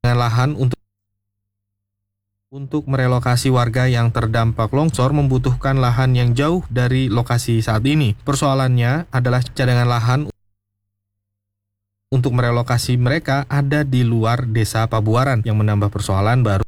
lahan untuk merelokasi warga yang terdampak longsor membutuhkan lahan yang jauh dari lokasi saat ini. Persoalannya adalah cadangan lahan untuk merelokasi mereka ada di luar desa Pabuaran yang menambah persoalan baru